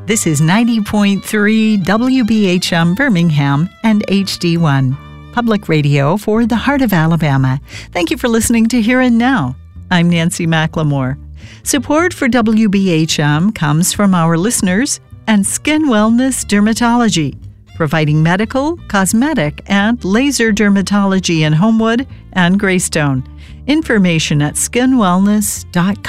This is 90.3 WBHM Birmingham and HD1, public radio for the heart of Alabama. Thank you for listening to Here and Now. I'm Nancy McLemore. Support for WBHM comes from our listeners and Skin Wellness Dermatology, providing medical, cosmetic, and laser dermatology in Homewood and Greystone. Information at skinwellness.com.